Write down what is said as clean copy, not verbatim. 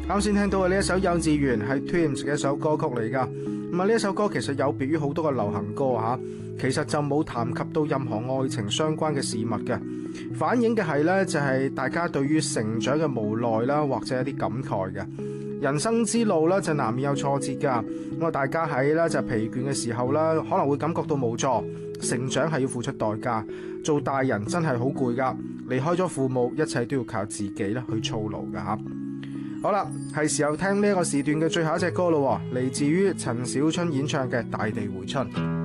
啱先聽到嘅呢一首幼稚園係 Twins 嘅一首歌曲嚟噶。咁啊，呢一首歌其實有別於好多嘅流行歌吓，其實就冇談及到任何愛情相關嘅事物嘅，反映嘅係呢，就係大家對於成長嘅無奈啦，或者一啲感慨嘅。人生之路咧就難免有挫折噶，咁啊大家喺咧就疲倦嘅時候啦，可能會感覺到無助。成長係要付出代價，做大人真係好攰噶，離開咗父母，一切都要靠自己咧去操勞噶吓。好啦，係時候聽呢一個時段嘅最後一隻歌咯，嚟自於陳小春演唱嘅《大地回春》。